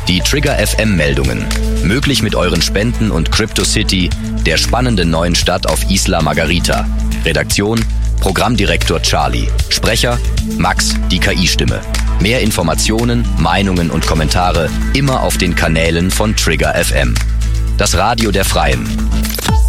Die Trigger FM Meldungen. Möglich mit euren Spenden und Crypto City, der spannenden neuen Stadt auf Isla Margarita. Redaktion: Programmdirektor Charlie. Sprecher: Max, die KI-Stimme. Mehr Informationen, Meinungen und Kommentare immer auf den Kanälen von Trigger FM. Das Radio der Freien.